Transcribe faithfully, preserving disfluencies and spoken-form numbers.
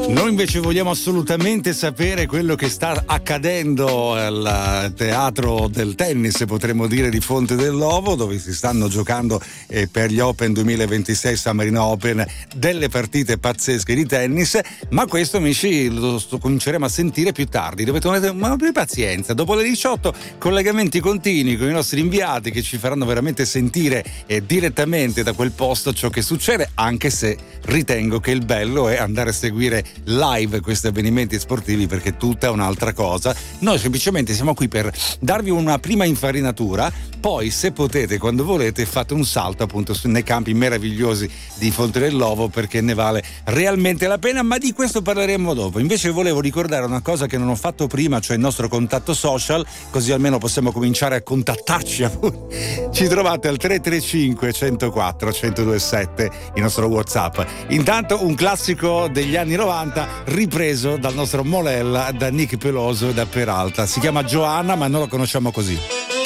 Noi invece vogliamo assolutamente sapere quello che sta accadendo al teatro del tennis, potremmo dire, di Fonte dell'Ovo, dove si stanno giocando eh, per gli Open duemilaventisei San Marino Open delle partite pazzesche di tennis, ma questo, amici, lo cominceremo a sentire più tardi. Dovete avere un po' più pazienza. Dopo le diciotto, collegamenti continui con i nostri inviati che ci faranno veramente sentire eh, direttamente da quel posto ciò che succede, anche se ritengo che il bello è andare a seguire live questi avvenimenti sportivi, perché è tutta un'altra cosa. Noi semplicemente siamo qui per darvi una prima infarinatura, poi se potete, quando volete, fate un salto appunto nei campi meravigliosi di Fonte dell'Ovo, perché ne vale realmente la pena, ma di questo parleremo dopo. Invece volevo ricordare una cosa che non ho fatto prima, cioè il nostro contatto social, così almeno possiamo cominciare a contattarci. Ci trovate al tre tre cinque, centoquattro, centodue sette, il nostro WhatsApp. Intanto un classico degli anni novanta ripreso dal nostro Molella, da Nick Peloso e da Peralta. Si chiama Joanna, ma non lo conosciamo così.